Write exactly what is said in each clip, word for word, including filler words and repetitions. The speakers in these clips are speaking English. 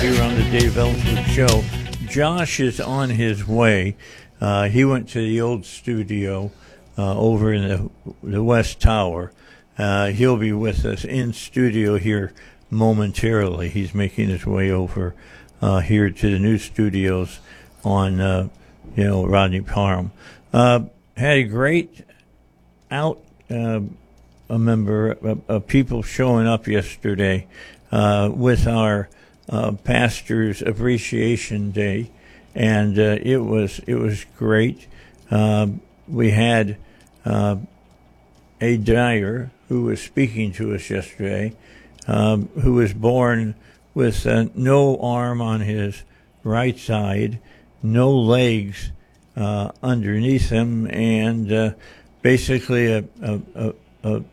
Here on the Dave Ellswick Show. Josh is on his way. Uh, he went to the old studio uh, over in the, the West Tower. Uh, he'll be with us in studio here momentarily. He's making his way over uh, here to the new studios on, uh, you know, Rodney Parham. Uh, had a great out, uh, a member of, of people showing up yesterday uh, with our uh, Pastor's Appreciation Day, and uh, it was it was great. Uh, we had uh, a dyer who was speaking to us yesterday, um, who was born with uh, no arm on his right side, no legs uh, underneath him, and uh, basically a a, a a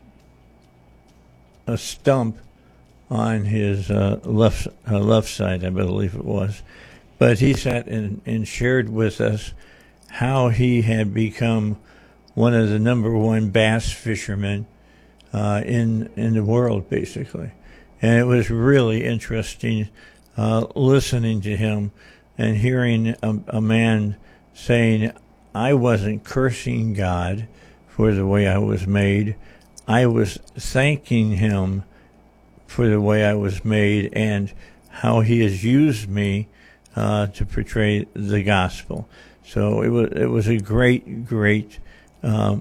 a stump on his uh, left uh, left side, I believe it was. But he sat and, and shared with us how he had become one of the number one bass fishermen uh, in in the world, basically. And it was really interesting uh, listening to him and hearing a, a man saying, I wasn't cursing God for the way I was made. I was thanking him for the way I was made and how he has used me uh, to portray the gospel. So it was it was a great, great um,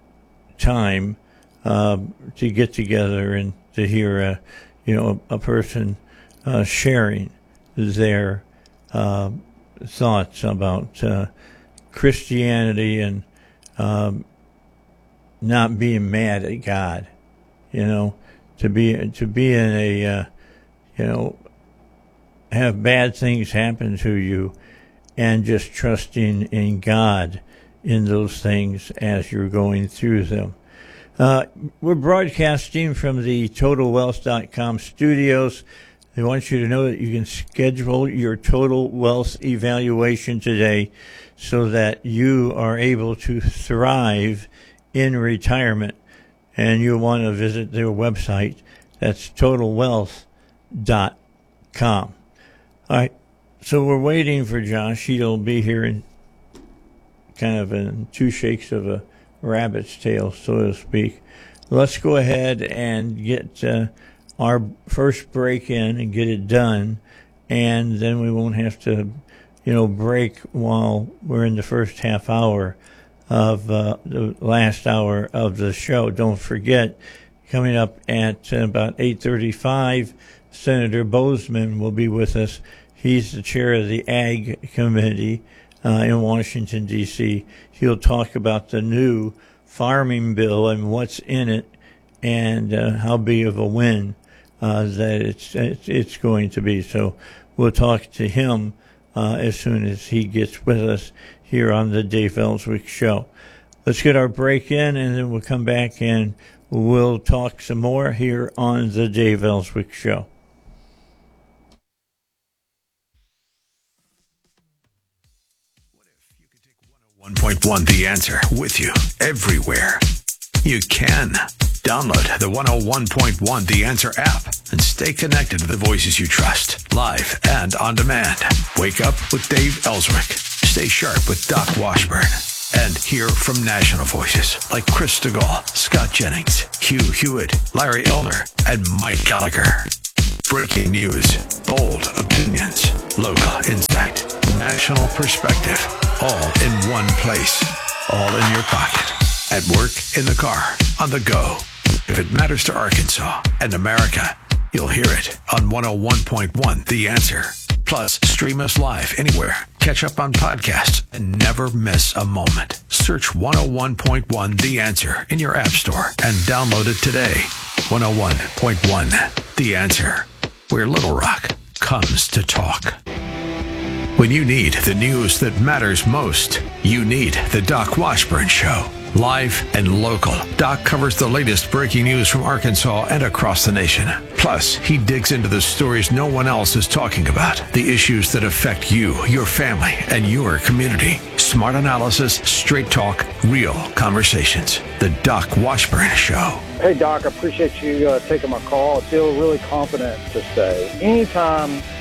time uh, to get together and to hear a, you know, a, a person uh, sharing their uh, thoughts about uh, Christianity and um, not being mad at God, you know, to be to be in a, uh, you know, have bad things happen to you, and just trusting in God in those things as you're going through them. Uh, we're broadcasting from the Total Wealth dot com studios. I want you to know that you can schedule your Total Wealth evaluation today so that you are able to thrive in retirement, and you'll want to visit their website. That's Total Wealth dot com. All right, so we're waiting for Josh. He'll be here in kind of in two shakes of a rabbit's tail, so to speak. Let's go ahead and get uh, our first break in and get it done, and then we won't have to, you know, break while we're in the first half hour of uh, the last hour of the show. Don't forget, coming up at uh, about eight thirty-five, Senator Bozeman will be with us. He's the chair of the Ag Committee uh, in Washington, D C He'll talk about the new farming bill and what's in it, and uh, how big of a win uh, that it's, it's it's going to be. So we'll talk to him uh, as soon as he gets with us here on the Dave Ellswick Show. Let's get our break in, and then we'll come back and we'll talk some more here on the Dave Ellswick Show. What if you could take one oh one point one The Answer with you everywhere? You can. Download the one oh one point one The Answer app and stay connected to the voices you trust, live and on demand. Wake up with Dave Ellswick. Stay sharp with Doc Washburn. And hear from national voices like Chris DeGaulle, Scott Jennings, Hugh Hewitt, Larry Elner, and Mike Gallagher. Breaking news, bold opinions, local insight, national perspective, all in one place, all in your pocket, at work, in the car, on the go. If it matters to Arkansas and America, you'll hear it on one oh one point one The Answer. Plus, stream us live anywhere. Catch up on podcasts and never miss a moment. Search one oh one point one The Answer in your app store and download it today. one oh one point one The Answer, where Little Rock comes to talk. When you need the news that matters most, you need the Doc Washburn Show. Live and local, Doc covers the latest breaking news from Arkansas and across the nation. Plus, he digs into the stories no one else is talking about, the issues that affect you, your family, and your community. Smart analysis, straight talk, real conversations. The Doc Washburn Show. Hey, Doc, I appreciate you uh, taking my call. I feel really confident to say anytime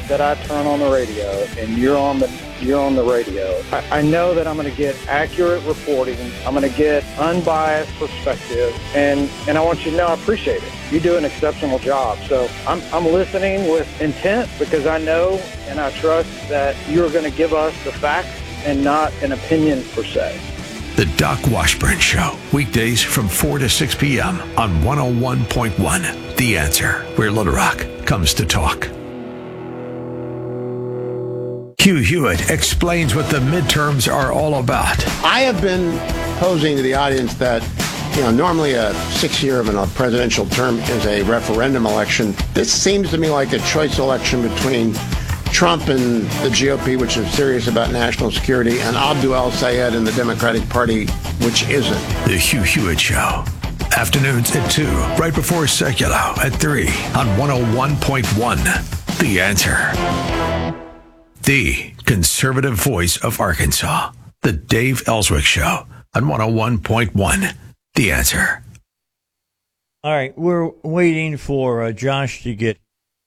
that I turn on the radio and you're on the you're on the radio, I, I know that I'm going to get accurate reporting. I'm going to get unbiased perspective, and and I want you to know I appreciate it. You do an exceptional job. So I'm I'm listening with intent because I know and I trust that you're going to give us the facts and not an opinion per se. The Doc Washburn Show, weekdays from four to six p.m. on one oh one point one. The Answer, where Little Rock comes to talk. Hugh Hewitt explains what the midterms are all about. I have been posing to the audience that, you know, normally a six-year of a presidential term is a referendum election. This seems to me like a choice election between Trump and the G O P, which is serious about national security, and Abdul El-Sayed and the Democratic Party, which isn't. The Hugh Hewitt Show. Afternoons at two, right before Secular at three on one oh one point one. The Answer. The conservative voice of Arkansas. The Dave Ellswick Show on one oh one point one. The Answer. All right, we're waiting for uh, Josh to get.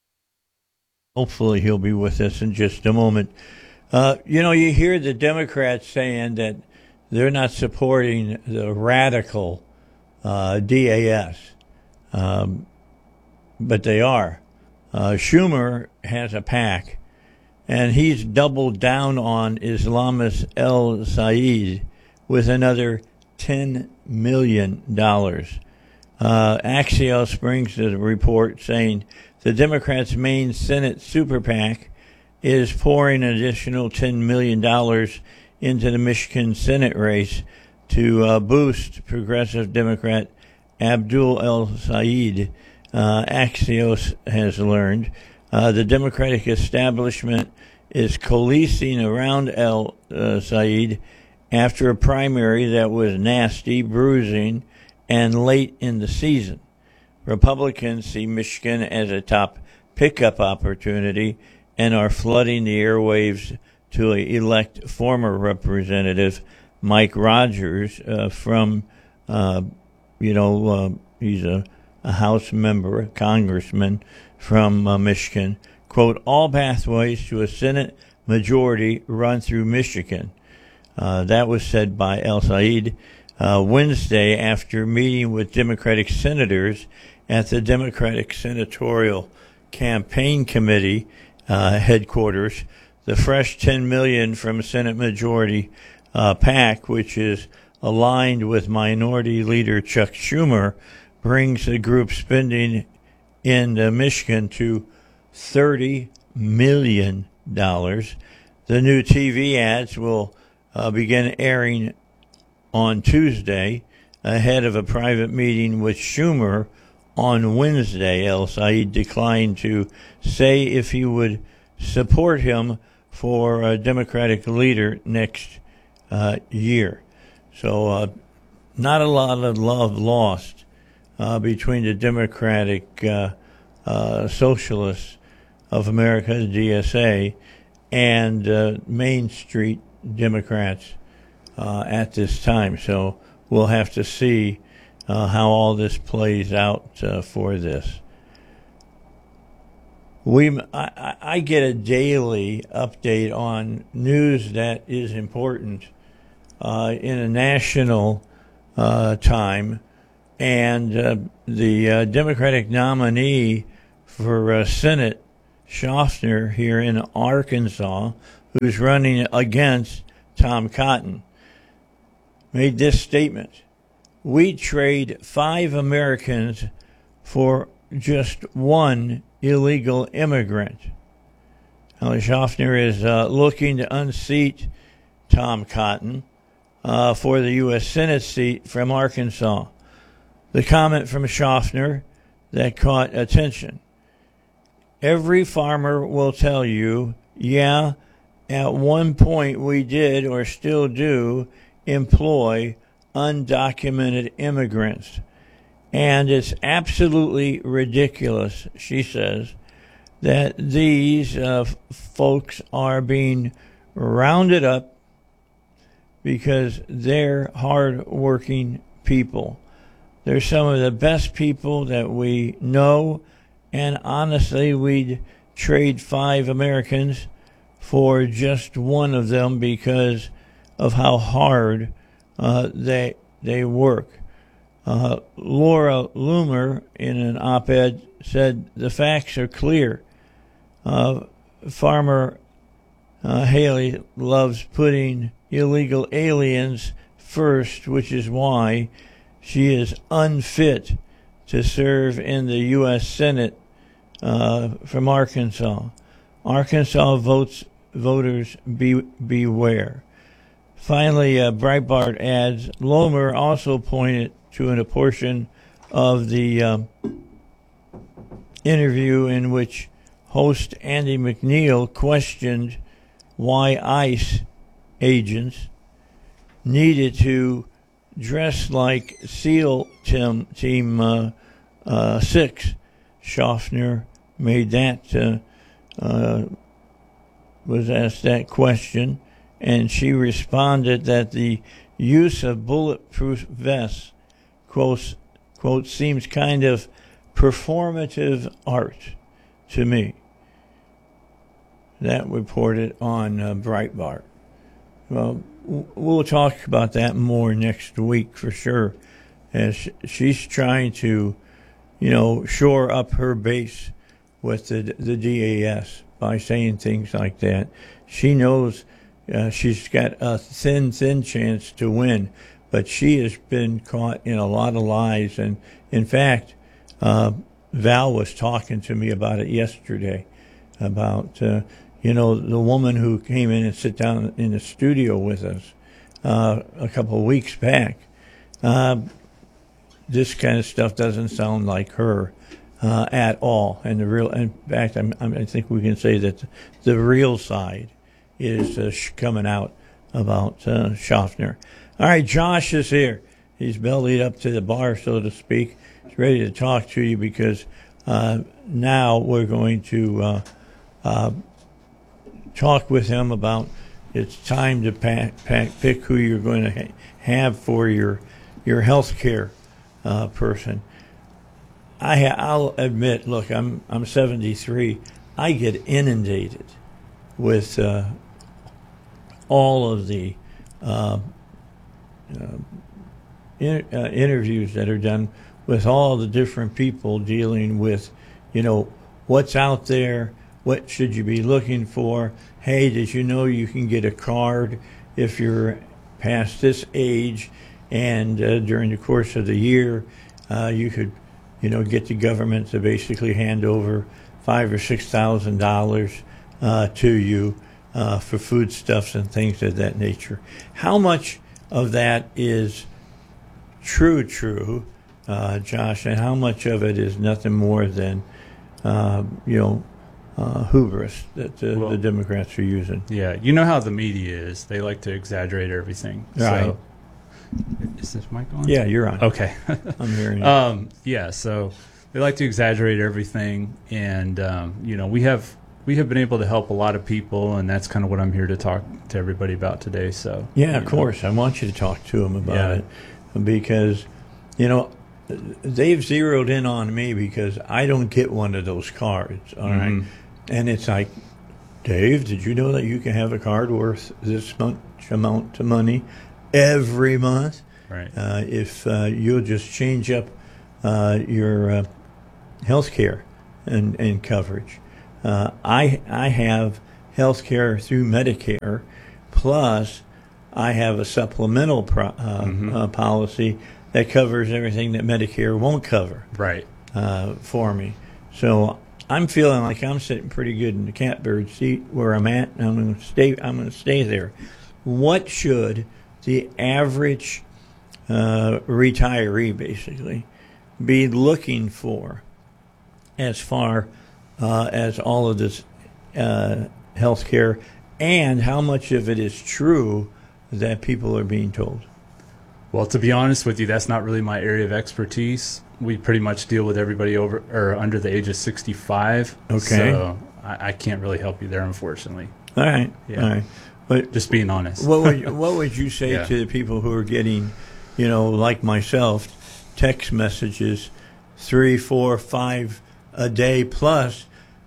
Hopefully he'll be with us in just a moment. Uh, you know, you hear the Democrats saying that they're not supporting the radical uh, D A S, um, but they are. Uh, Schumer has a PAC, and he's doubled down on Islamist El-Sayed with another ten million dollars. Uh, Axios brings a report saying the Democrats' main Senate super PAC is pouring an additional ten million dollars into the Michigan Senate race to uh, boost progressive Democrat Abdul El-Sayed. Uh, Axios has learned uh, the Democratic establishment is coalescing around El-Sayed after a primary that was nasty, bruising, and late in the season. Republicans see Michigan as a top pickup opportunity and are flooding the airwaves to elect former Representative Mike Rogers uh, from, uh, you know, uh, he's a, a House member, a congressman from uh, Michigan. Quote, all pathways to a Senate majority run through Michigan. Uh, that was said by El-Sayed uh, Wednesday after meeting with Democratic senators at the Democratic Senatorial Campaign Committee uh, headquarters. The fresh ten million dollars from Senate Majority uh, PAC, which is aligned with Minority Leader Chuck Schumer, brings the group spending in uh, Michigan to thirty million dollars. The new T V ads will uh, begin airing on Tuesday ahead of a private meeting with Schumer on Wednesday. El-Sayed declined to say if he would support him for a Democratic leader next uh, year. So uh, not a lot of love lost uh, between the Democratic uh, uh, Socialists of America, the D S A, and uh, Main Street Democrats uh, at this time. So we'll have to see uh, how all this plays out uh, for this. We, I, I get a daily update on news that is important uh, in a national uh, time, and uh, the uh, Democratic nominee for uh, Senate, Schaffner, here in Arkansas, who's running against Tom Cotton, made this statement: "We trade five Americans for just one illegal immigrant." Now, Schaffner is uh, looking to unseat Tom Cotton uh, for the U S Senate seat from Arkansas. The comment from Schaffner that caught attention: "Every farmer will tell you, yeah, at one point we did or still do employ undocumented immigrants. And it's absolutely ridiculous," she says, "that these uh, folks are being rounded up because they're hard-working people. They're some of the best people that we know, and honestly, we'd trade five Americans for just one of them because of how hard uh, they they work. Uh, Laura Loomer, in an op-ed, said the facts are clear. Uh, Farmer uh, Haley loves putting illegal aliens first, which is why she is unfit to serve in the U S Senate uh, from Arkansas. Arkansas votes voters be, beware. Finally, uh, Breitbart adds, Lomer also pointed to an, a portion of the um, interview in which host Andy McNeil questioned why ICE agents needed to dress like SEAL Team, team uh, uh, six. Schaffner made that, uh, uh, was asked that question, and she responded that the use of bulletproof vests, quote, quote, seems kind of performative art to me. That reported on uh, Breitbart. Well, we'll talk about that more next week for sure, as she's trying to, you know, shore up her base with the the D A S by saying things like that. She knows uh, she's got a thin, thin chance to win, but she has been caught in a lot of lies. And in fact, uh, Val was talking to me about it yesterday, about uh, you know, the woman who came in and sit down in the studio with us uh, a couple of weeks back. Uh, this kind of stuff doesn't sound like her uh, at all. And the real, in fact, I'm, I'm, I think we can say that the real side is uh, coming out about uh, Schaffner. All right, Josh is here. He's bellied up to the bar, so to speak. He's ready to talk to you because uh, now we're going to uh, uh, talk with him about it's time to pack, pack, pick who you're going to ha- have for your your health care uh, person. I ha- I'll admit, look, I'm I'm seventy-three. I get inundated with uh, all of the uh, uh, in, uh, interviews that are done with all the different people dealing with, you know, what's out there, what should you be looking for. Hey, did you know you can get a card if you're past this age, and uh, during the course of the year, uh, you could, you know, get the government to basically hand over five or six thousand dollars uh, to you uh, for foodstuffs and things of that nature. How much of that is true, true, uh, Josh, and how much of it is nothing more than, uh, you know, uh, hubris that the, well, the Democrats are using? Yeah, you know how the media is; they like to exaggerate everything. Right. So, is this mic on? Yeah, you're on. Okay. I'm hearing you. Um, yeah, so they like to exaggerate everything, and um, you know, we have we have been able to help a lot of people, and that's kind of what I'm here to talk to everybody about today. So yeah, of know. course, I want you to talk to them about yeah. it, because you know they've zeroed in on me because I don't get one of those cards. All mm-hmm. right, and it's like, Dave, did you know that you can have a card worth this much amount of money every month? Right. Uh, if uh, you'll just change up uh, your uh, health care and, and coverage. Uh, I I have health care through Medicare, plus I have a supplemental pro, uh, mm-hmm. uh, policy that covers everything that Medicare won't cover. Right. Uh, for me. So I'm feeling like I'm sitting pretty good in the catbird seat where I'm at, and I'm going to stay. I'm going to stay there. What should the average uh, retiree basically be looking for as far uh, as all of this uh, health care, and how much of it is true that people are being told? Well, to be honest with you, that's not really my area of expertise. We pretty much deal with everybody over or under the age of sixty-five. Okay. So I, I can't really help you there, unfortunately. All right. Yeah. All right. But just being honest. what would you, what would you say yeah. to the people who are getting, you know, like myself, text messages, three, four, five a day, plus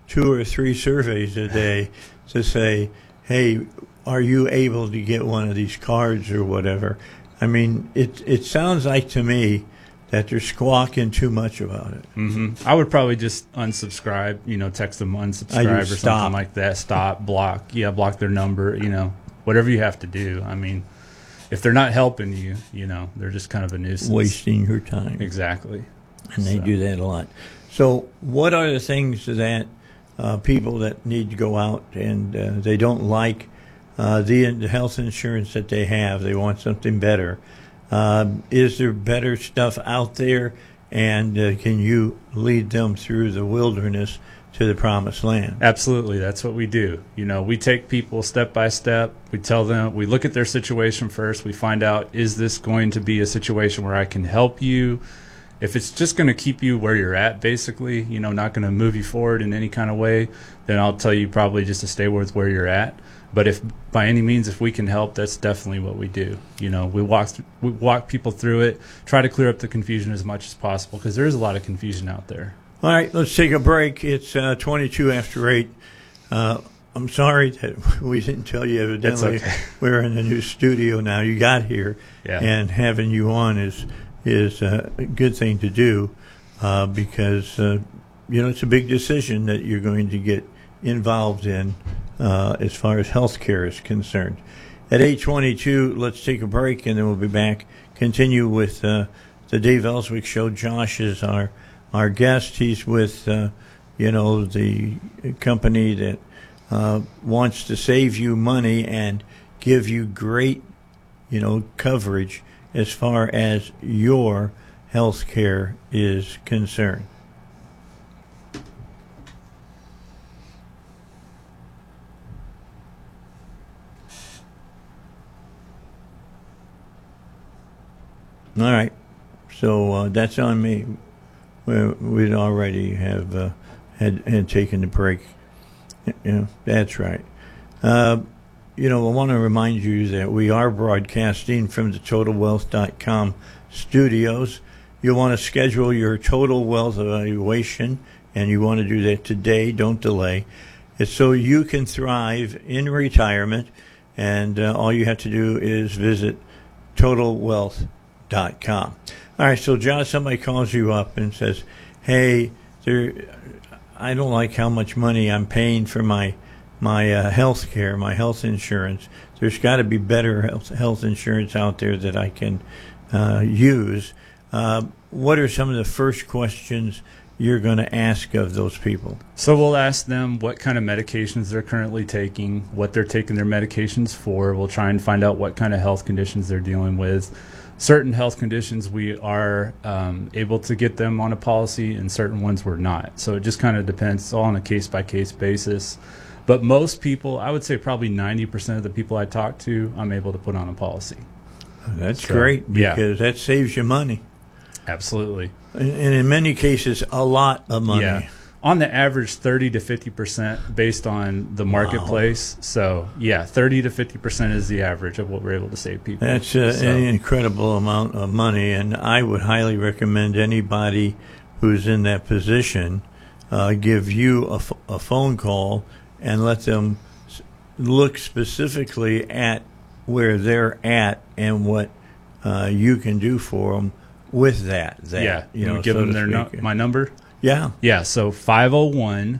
two or three surveys a day to say, hey, are you able to get one of these cards or whatever? I mean, it it sounds like to me that they're squawking too much about it. Mm-hmm. I would probably just unsubscribe, you know, text them unsubscribe or stop. something like that. Stop, block, yeah, block their number, you know, whatever you have to do. I mean, if they're not helping you, you know, they're just kind of a nuisance. Wasting your time. Exactly. And they So. do that a lot. So what are the things that uh, people that need to go out and uh, they don't like uh, the, the health insurance that they have, they want something better. Um, is there better stuff out there, and uh, can you lead them through the wilderness to the promised land? Absolutely. That's what we do. You know, we take people step by step. We tell them, we look at their situation first. We find out, is this going to be a situation where I can help you? If it's just going to keep you where you're at, basically, you know, not going to move you forward in any kind of way, then I'll tell you probably just to stay with where you're at. But if by any means, if we can help, that's definitely what we do. You know, we walk th- we walk people through it, try to clear up the confusion as much as possible, because there is a lot of confusion out there. All right, let's take a break. It's uh, twenty-two after eight. Uh, I'm sorry that we didn't tell you. Evidently, okay. We're in the new studio now. You got here, Yeah. and having you on is is uh, a good thing to do uh, because uh, you know it's a big decision that you're going to get involved in uh, as far as health care is concerned. At eight twenty-two, let's take a break, and then we'll be back. Continue with uh, the Dave Ellswick Show. Josh is our our guest. He's with uh, you know the company that uh, wants to save you money and give you great you know coverage as far as your health care is concerned. All right, so uh, that's on me. We, we'd already have uh, had had taken the break. Yeah, that's right. Uh, you know, I want to remind you that we are broadcasting from the total wealth dot com studios. You'll want to schedule your total wealth evaluation, and you want to do that today. Don't delay. It's so you can thrive in retirement, and uh, all you have to do is visit total wealth dot com. All right, so John, somebody calls you up and says, "Hey, there, I don't like how much money I'm paying for my my uh, health care, my health insurance. There's got to be better health, health insurance out there that I can uh, use." Uh, what are some of the first questions you're going to ask of those people? So we'll ask them what kind of medications they're currently taking, what they're taking their medications for. We'll try and find out what kind of health conditions they're dealing with. Certain health conditions we are um, able to get them on a policy, and certain ones we're not. So it just kind of depends. It's all on a case-by-case basis. But most people, I would say probably ninety percent of the people I talk to, I'm able to put on a policy. That's So, great yeah. because that saves you money. Absolutely. And and in many cases, a lot of money. Yeah. On the average, thirty to fifty percent based on the marketplace. So, yeah, thirty to fifty percent is the average of what we're able to save people. That's uh, So- an incredible amount of money, and I would highly recommend anybody who's in that position uh, give you a, f- a phone call and let them s- look specifically at where they're at and what uh, you can do for them with that. that Yeah, you you know, give so them to their nu- speak. my number. Yeah. Yeah, so five oh one,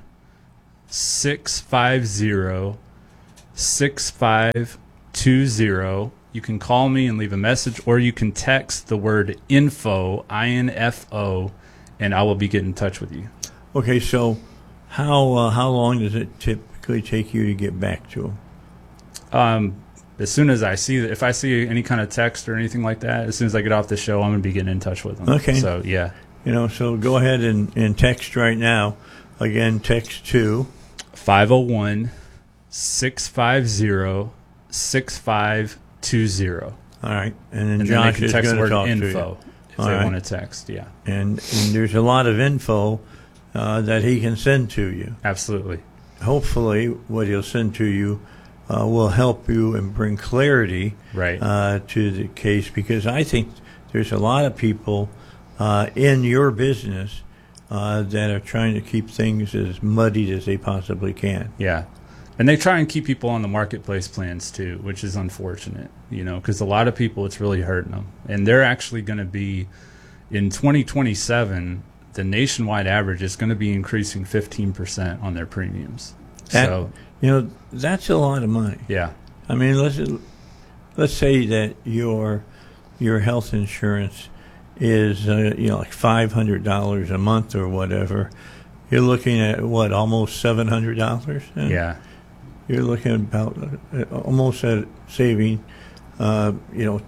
six five zero, six five two zero. You can call me and leave a message, or you can text the word info, I N F O, and I will be getting in touch with you. Okay, so how uh, how long does it typically take you to get back to them? Um, as soon as I see, if I see any kind of text or anything like that, as soon as I get off the show, I'm going to be getting in touch with them. Okay. So, yeah. You know, so go ahead and, and text right now. Again, text to five oh one, six five zero, six five two zero. all right, and then And then Josh they can is text going the to word talk to you. info if All they right. want to text. Yeah, And, and there's a lot of info uh, that he can send to you. absolutely. Hopefully, what he'll send to you uh, will help you and bring clarity Right. uh, to the case, because I think there's a lot of people uh, in your business uh, that are trying to keep things as muddied as they possibly can. Yeah. And they try and keep people on the marketplace plans too, which is unfortunate, you know, because a lot of people, it's really hurting them. And they're actually going to be, in twenty twenty-seven, the nationwide average is going to be increasing fifteen percent on their premiums. That, so, you know, that's a lot of money. yeah. I mean, let's let's say that your your health insurance is uh, you know like five hundred dollars a month or whatever. You're looking at what, almost seven hundred dollars? Yeah. You're looking at about uh, almost at saving, uh, you know,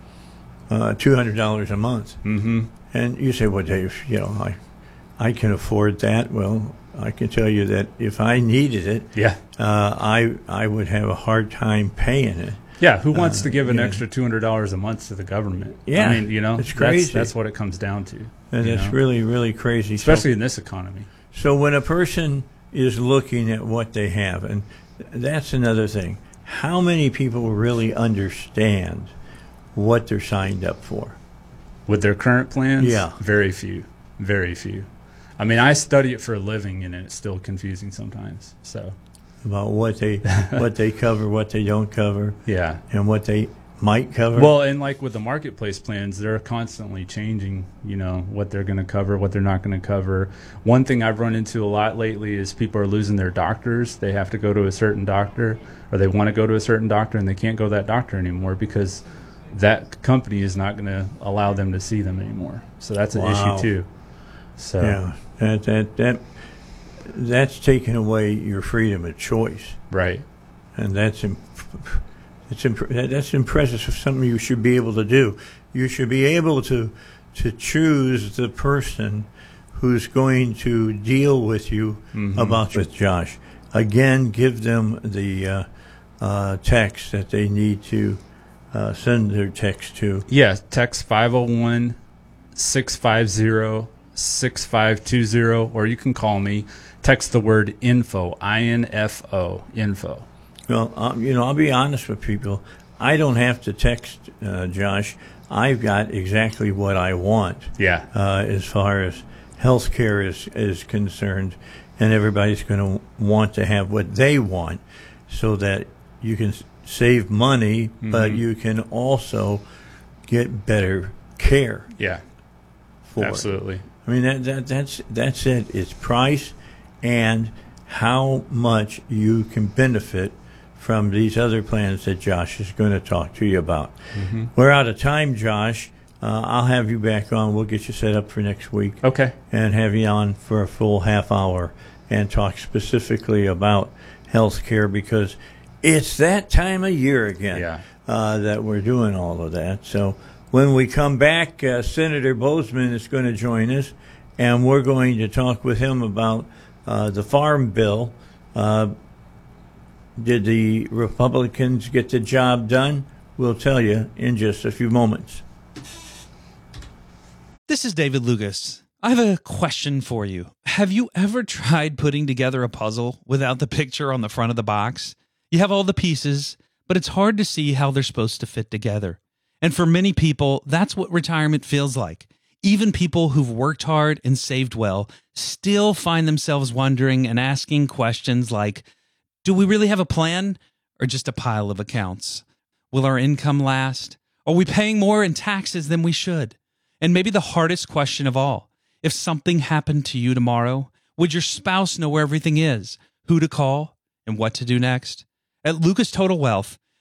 uh, two hundred dollars a month. Mm-hmm. And you say, well, Dave, you know, I I can afford that. Well, I can tell you that if I needed it, Yeah. uh, I I would have a hard time paying it. Yeah, who wants Uh, to give an yeah. extra two hundred dollars a month to the government? Yeah, I mean, you know, it's crazy. That's, that's what it comes down to. And you it's know? really, really crazy. Especially So, in this economy. so when a person is looking at what they have, and that's another thing, how many people really understand what they're signed up for? With their current plans, Yeah. very few. Very few. I mean, I study it for a living, and it's still confusing sometimes. So, About what they what they cover, what they don't cover, yeah. and what they might cover. Well, and like with the marketplace plans, they're constantly changing, you know, what they're going to cover, what they're not going to cover. One thing I've run into a lot lately is people are losing their doctors. They have to go to a certain doctor, or they want to go to a certain doctor, and they can't go to that doctor anymore because that company is not going to allow them to see them anymore. So that's an Wow. issue too. So yeah, that that that that's taking away your freedom of choice. right. And that's imp- it's imp- that- that's impressive. Something you should be able to do. You should be able to to choose the person who's going to deal with you Mhm. about with Josh. Again, give them the uh, uh, text that they need to uh, send their text to. Yeah, text five oh one, six five zero, six five two zero, or you can call me. Text the word info, I N F O, info. Well, um, you know, I'll be honest with people. I don't have to text uh, Josh. I've got exactly what I want Yeah. uh, as far as health care is, is concerned, and everybody's going to want to have what they want so that you can s- save money, but Mhm. you can also get better care Yeah, for it. absolutely. I mean, that, that that's that's it. It's price and how much you can benefit from these other plans that Josh is going to talk to you about. Mhm. We're out of time, Josh. Uh, I'll have you back on. We'll get you set up for next week Okay. and have you on for a full half hour and talk specifically about health care because it's that time of year again Yeah. uh, that we're doing all of that. So when we come back, uh, Senator Bozeman is going to join us, and we're going to talk with him about uh, the farm bill. Uh, did the Republicans get the job done? We'll tell you in just a few moments. This is David Lucas. I have a question for you. Have you ever tried putting together a puzzle without the picture on the front of the box? You have all the pieces, but it's hard to see how they're supposed to fit together. And for many people, that's what retirement feels like. Even people who've worked hard and saved well still find themselves wondering and asking questions like, do we really have a plan or just a pile of accounts? Will our income last? Are we paying more in taxes than we should? And maybe the hardest question of all, if something happened to you tomorrow, would your spouse know where everything is, who to call, and what to do next? At Lucas Total Wealth,